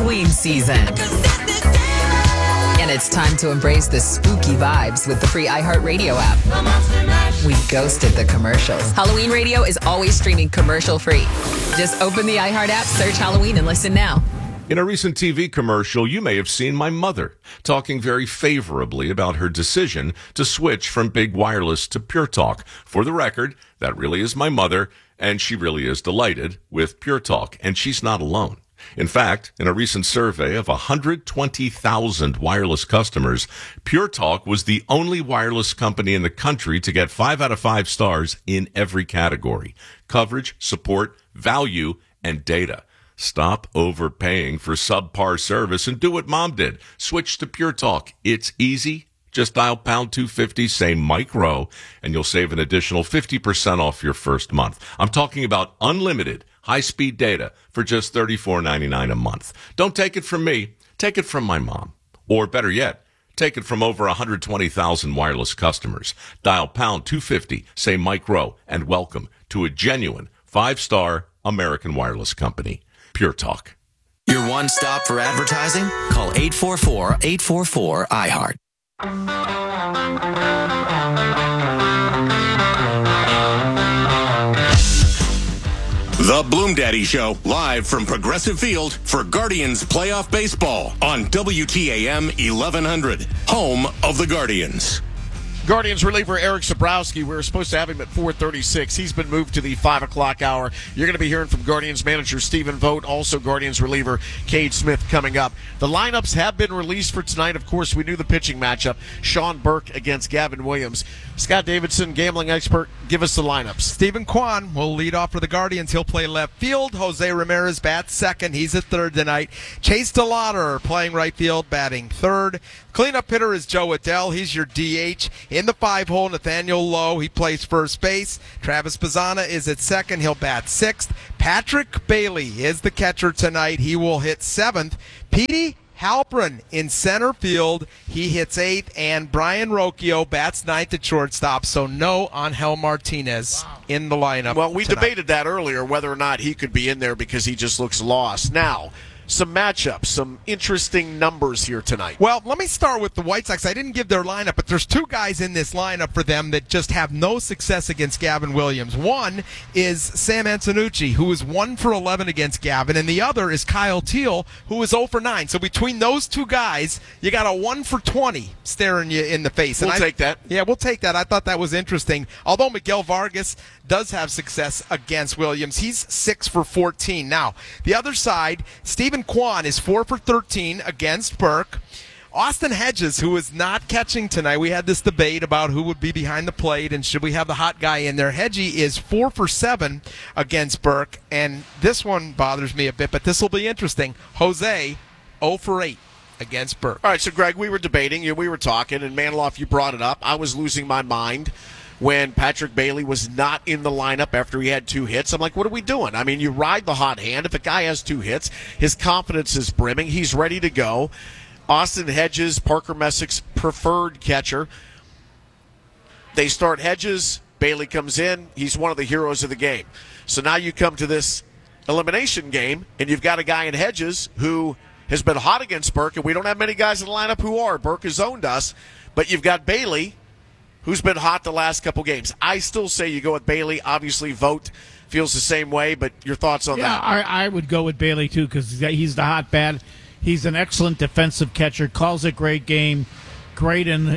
Halloween season. And it's time to embrace the spooky vibes with the free iHeartRadio app. We ghosted the commercials. Halloween Radio is always streaming commercial-free. Just open the iHeart app, search Halloween, and listen now. In a recent TV commercial, you may have seen my mother talking very favorably about her decision to switch from Big Wireless to Pure Talk. For the record, that really is my mother, and she really is delighted with Pure Talk, and she's not alone. In fact, in a recent survey of 120,000 wireless customers, Pure Talk was the only wireless company in the country to get 5 out of 5 stars in every category: coverage, support, value, and data. Stop overpaying for subpar service and do what Mom did. Switch to Pure Talk. It's easy. Just dial pound 250, say Mike Rowe, and you'll save an additional 50% off your first month. I'm talking about unlimited high-speed data for just $34.99 a month. Don't take it from me. Take it from my mom. Or better yet, take it from over 120,000 wireless customers. Dial pound 250, say Mike Rowe, and welcome to a genuine 5-star American wireless company. Pure Talk. Your one stop for advertising? Call 844-844-iHeart. The Bloom Daddy Show, live from Progressive Field for Guardians playoff baseball on WTAM 1100, home of the Guardians. Guardians reliever Eric Sabrowski, we were supposed to have him at 4:36. He's been moved to the 5 o'clock hour. You're going to be hearing from Guardians manager Stephen Vogt, also Guardians reliever Cade Smith coming up. The lineups have been released for tonight. Of course, we knew the pitching matchup, Sean Burke against Gavin Williams. Scott Davidson, gambling expert, give us the lineups. Stephen Kwan will lead off for the Guardians. He'll play left field. Jose Ramirez bats second. He's at third tonight. Chase DeLauder playing right field, batting third. Cleanup hitter is Joe Adell. He's your DH. In the 5-hole, Nathaniel Lowe. He plays first base. Travis Pizzana is at second. He'll bat sixth. Patrick Bailey is the catcher tonight. He will hit seventh. Petey Halpern in center field. He hits eighth. And Brian Rocchio bats ninth at shortstop. So no Angel Martinez in the lineup. Well, we tonight. debated that earlier, whether or not he could be in there because he just looks lost. Now, some matchups, some interesting numbers here tonight. Well, let me start with the White Sox. I didn't give their lineup, but there's two guys in this lineup for them that just have no success against Gavin Williams. One is Sam Antonucci, who is 1 for 11 against Gavin, and the other is Kyle Teal, who is 0 for 9. So between those two guys, you got a 1 for 20 staring you in the face. We'll take that. Yeah, we'll take that. I thought that was interesting. Although Miguel Vargas does have success against Williams, he's 6 for 14. Now, the other side, Stephen Kwan is 4 for 13 against Burke. Austin Hedges, who is not catching tonight, we had this debate about who would be behind the plate and should we have the hot guy in there. Hedgie is 4 for 7 against Burke, and this one bothers me a bit, but this will be interesting. Jose, 0 for 8 against Burke. All right, so Greg, we were debating, we were talking, and Manloff, you brought it up. I was losing my mind when Patrick Bailey was not in the lineup after he had 2 hits. I'm like, what are we doing? I mean, you ride the hot hand. If a guy has 2 hits, his confidence is brimming. He's ready to go. Austin Hedges, Parker Messick's preferred catcher. They start Hedges. Bailey comes in. He's one of the heroes of the game. So now you come to this elimination game, and you've got a guy in Hedges who has been hot against Burke, and we don't have many guys in the lineup who are. Burke has owned us. But you've got Bailey, who's been hot the last couple games. I still say you go with Bailey. Obviously, Vogt feels the same way, but your thoughts on that? Yeah, I would go with Bailey, too, because he's the hot bat. He's an excellent defensive catcher, calls a great game, great in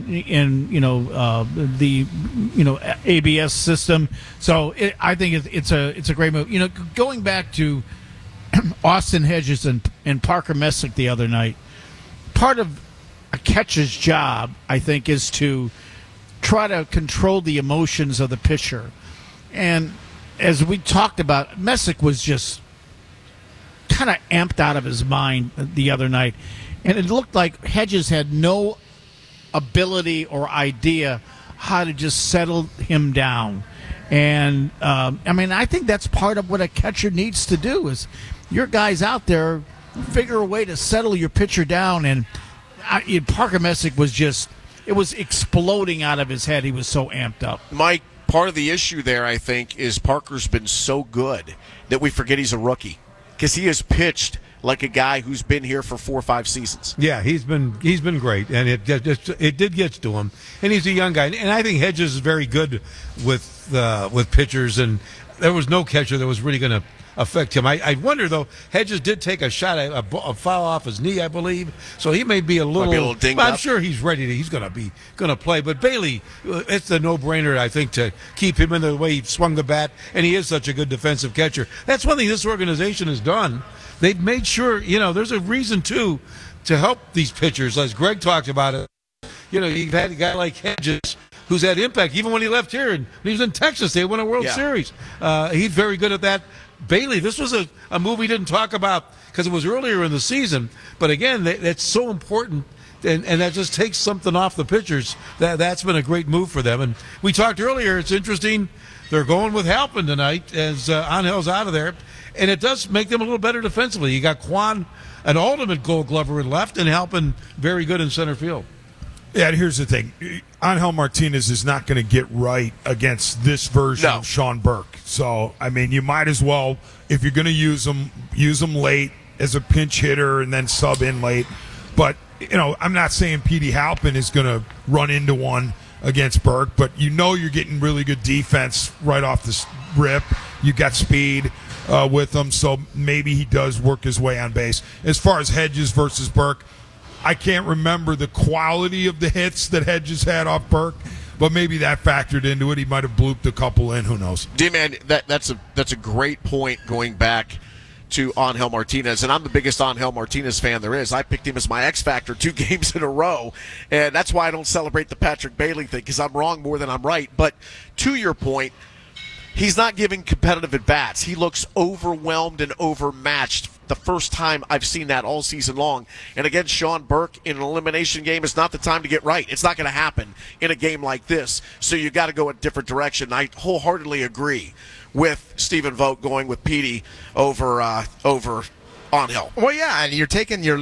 the ABS system. So I think it's a great move. You know, going back to Austin Hedges and Parker Messick the other night, part of a catcher's job, I think, is to try to control the emotions of the pitcher. And as we talked about, Messick was just kind of amped out of his mind the other night. And it looked like Hedges had no ability or idea how to just settle him down. And, I think that's part of what a catcher needs to do is your guys out there figure a way to settle your pitcher down. And Parker Messick was just, it was exploding out of his head. He was so amped up. Mike, part of the issue there, I think, is Parker's been so good that we forget he's a rookie because he has pitched like a guy who's been here for 4 or 5 seasons. Yeah, he's been great, and it did get to him, and he's a young guy, and I think Hedges is very good with pitchers, and there was no catcher that was really going to affect him. I wonder though. Hedges did take a shot, a foul off his knee, I believe, so he may be a little dinged I'm up. sure he's ready. He's going to play. But Bailey, it's a no-brainer, I think, to keep him in the way he swung the bat, and he is such a good defensive catcher. That's one thing this organization has done. They've made sure, there's a reason too to help these pitchers, as Greg talked about it. You've had a guy like Hedges who's had impact even when he left here and he was in Texas. They won a World Series. He's very good at that. Bailey, this was a move we didn't talk about because it was earlier in the season. But again, that's so important, and that just takes something off the pitchers. That's been a great move for them. And we talked earlier, it's interesting, they're going with Halpin tonight as Angel's out of there. And it does make them a little better defensively. You got Kwan, an ultimate Gold Glover in left, and Halpin very good in center field. Yeah, and here's the thing. Angel Martinez is not going to get right against this version of Sean Burke. So, you might as well, if you're going to use him late as a pinch hitter and then sub in late. But, I'm not saying Petey Halpin is going to run into one against Burke, but you're getting really good defense right off the rip. You got speed with him, so maybe he does work his way on base. As far as Hedges versus Burke, I can't remember the quality of the hits that Hedges had off Burke, but maybe that factored into it. He might have blooped a couple in. Who knows? D-Man, that's a great point going back to Angel Martinez, and I'm the biggest Angel Martinez fan there is. I picked him as my X Factor 2 games in a row, and that's why I don't celebrate the Patrick Bailey thing, because I'm wrong more than I'm right. But to your point, he's not giving competitive at-bats. He looks overwhelmed and overmatched. The first time I've seen that all season long. And against Sean Burke in an elimination game is not the time to get right. It's not going to happen in a game like this. So you got to go a different direction. I wholeheartedly agree with Stephen Vogt going with Petey over Angel. Well, yeah, and you're taking your